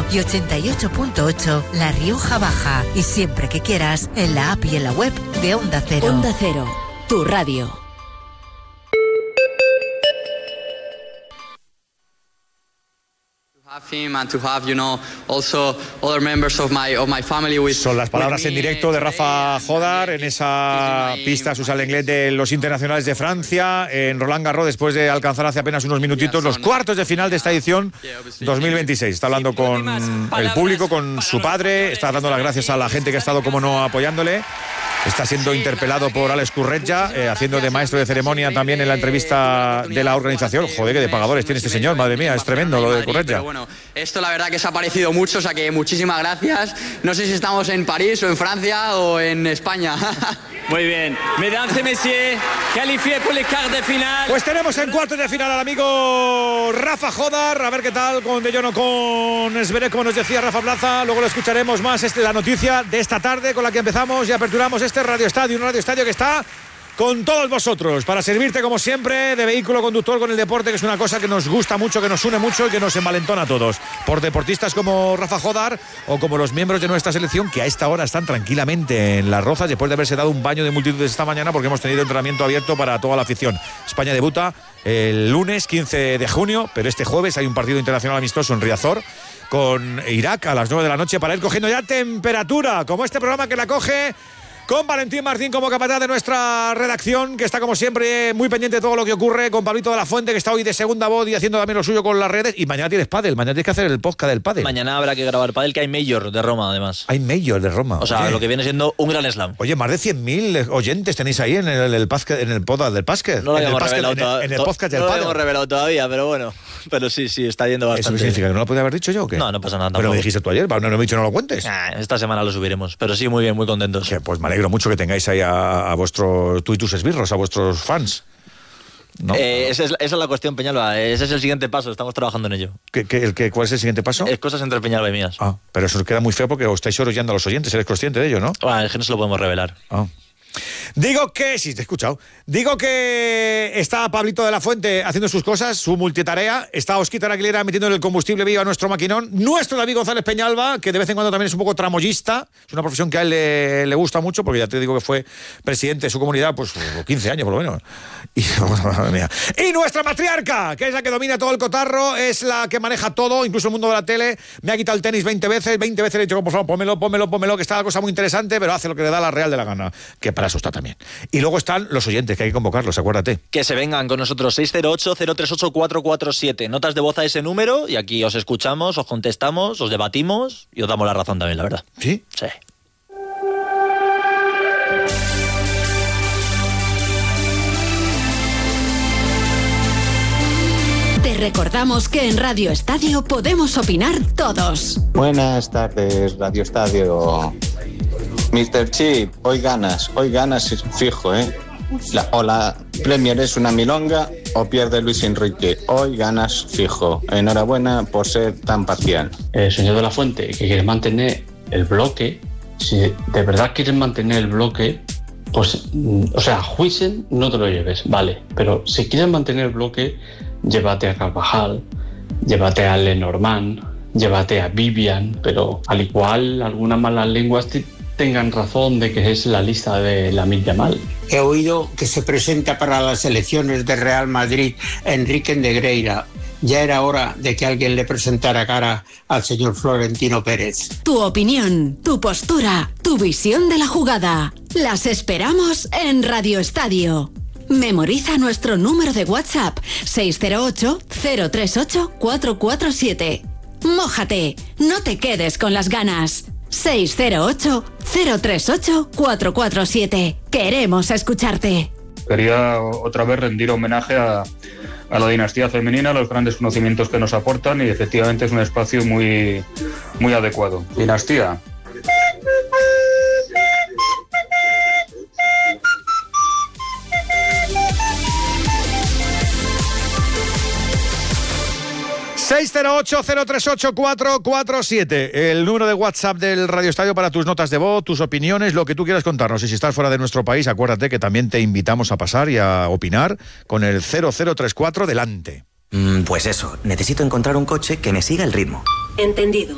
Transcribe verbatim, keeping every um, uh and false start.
y ochenta y ocho punto ocho La Rioja Baja. Y siempre que quieras, en la app y en la web de Onda Cero. Onda Cero, tu radio. Son las palabras en directo de Rafa Jodar en esa pista Susan Lenglet de los internacionales de Francia en Roland Garros, después de alcanzar hace apenas unos minutitos los cuartos de final de esta edición dos mil veintiséis. Está hablando con el público, con su padre, está dando las gracias a la gente que ha estado, como no, apoyándole. Está siendo interpelado por Alex Curretja, eh, haciendo de maestro de ceremonia también en la entrevista de la organización. Joder, que de pagadores tiene este señor, madre mía, es tremendo lo de Curretja. Bueno, esto la verdad que se ha parecido mucho, o sea que muchísimas gracias. No sé si estamos en París o en Francia o en España. Muy bien. Mesdames et messieurs, qualifié pour les quarts de final. Pues tenemos en cuartos de final al amigo Rafa Jodar. A ver qué tal con De Llano, con Zverev, como nos decía Rafa Plaza. Luego lo escucharemos más. Esta es la noticia de esta tarde con la que empezamos y aperturamos este Radio Estadio. Un Radio Estadio que está con todos vosotros, para servirte como siempre de vehículo conductor con el deporte, que es una cosa que nos gusta mucho, que nos une mucho y que nos envalentona a todos. Por deportistas como Rafa Jodar o como los miembros de nuestra selección, que a esta hora están tranquilamente en Las Rozas después de haberse dado un baño de multitudes esta mañana, porque hemos tenido entrenamiento abierto para toda la afición. España debuta el lunes quince de junio, pero este jueves hay un partido internacional amistoso en Riazor con Irak a las nueve de la noche, para ir cogiendo ya temperatura, como este programa que la coge con Valentín Martín como capataz de nuestra redacción, que está como siempre muy pendiente de todo lo que ocurre, con Pablito de la Fuente, que está hoy de segunda voz y haciendo también lo suyo con las redes. Y mañana tienes pádel, mañana tienes que hacer el podcast del pádel. Mañana habrá que grabar pádel, que hay Major de Roma, además. Hay Major de Roma. O sea, oye, lo que viene siendo un gran slam. Oye, más de cien mil oyentes tenéis ahí en el, el, el, en el podcast del básquet. No lo habíamos en el revelado en el, todavía. En el podcast del no pádel. lo hemos revelado todavía, pero bueno. Pero sí, sí, está yendo bastante. ¿Eso qué significa? ¿Que no lo podía haber dicho yo o qué? No, no pasa nada tampoco. Pero me dijiste tú ayer, no, no me he dicho no lo cuentes. Ah, esta semana lo subiremos, pero sí, muy bien, muy contentos. Sí, pues me alegro mucho que tengáis ahí a, a vuestros tú y tus esbirros, a vuestros fans. ¿No? Eh, esa, es, esa es la cuestión, Peñalba. Ese es el siguiente paso, estamos trabajando en ello. ¿Qué, qué, el, qué, ¿Cuál es el siguiente paso? Es cosas entre Peñalba y mías. Ah, pero eso queda muy feo porque os estáis orollando a los oyentes, eres consciente de ello, ¿no? Bueno, es que no se lo podemos revelar. Ah. Digo que, sí, te he escuchado. Digo que está Pablito de la Fuente haciendo sus cosas, su multitarea. Está Osquitar Aguilera metiendo el combustible vivo a nuestro maquinón. Nuestro David González Peñalba, que de vez en cuando también es un poco tramoyista. Es una profesión que a él le, le gusta mucho, porque ya te digo que fue presidente de su comunidad, pues quince años por lo menos. Y, madre mía. Y nuestra matriarca, que es la que domina todo el cotarro, es la que maneja todo, incluso el mundo de la tele. Me ha quitado el tenis veinte veces, veinte veces le he dicho, por favor, pónmelo, pónmelo, pónmelo, que está la cosa muy interesante, pero hace lo que le da la real de la gana. Que para eso está también. Y luego están los oyentes, que hay que convocarlos, acuérdate. Que se vengan con nosotros, seis cero ocho, cero tres ocho, cuatro cuatro siete. Notas de voz a ese número y aquí os escuchamos, os contestamos, os debatimos y os damos la razón también, la verdad. ¿Sí? Sí. Te recordamos que en Radio Estadio podemos opinar todos. Buenas tardes, Radio Estadio. mister Chip, hoy ganas, hoy ganas fijo, ¿eh? La, o la Premier es una milonga o pierde Luis Enrique. Hoy ganas fijo. Enhorabuena por ser tan parcial. Eh, señor de la Fuente, que quieres mantener el bloque, si de verdad quieres mantener el bloque, pues, o sea, Huijsen no te lo lleves, vale. Pero si quieres mantener el bloque, llévate a Carvajal, llévate a Lenormand, llévate a Vivian, pero al igual algunas malas lenguas te tengan razón de que es la lista de Lamine Yamal. He oído que se presenta para las elecciones de Real Madrid Enrique Negreira. Ya era hora de que alguien le presentara cara al señor Florentino Pérez. Tu opinión, tu postura, tu visión de la jugada. Las esperamos en Radio Estadio. Memoriza nuestro número de WhatsApp seis cero ocho, cero tres ocho, cuatro cuatro siete. Mójate, no te quedes con las ganas. seis cero ocho, cero tres ocho, cuatro cuatro siete. Queremos escucharte. Quería otra vez rendir homenaje a, a la dinastía femenina, a los grandes conocimientos que nos aportan, y efectivamente es un espacio muy, muy adecuado. Dinastía. seis cero ocho, cero tres ocho, cuatro cuatro siete, el número de WhatsApp del Radio Estadio para tus notas de voz, tus opiniones, lo que tú quieras contarnos. Y si estás fuera de nuestro país, acuérdate que también te invitamos a pasar y a opinar con el cero cero tres cuatro delante. Mm, pues eso, necesito encontrar un coche que me siga el ritmo. Entendido.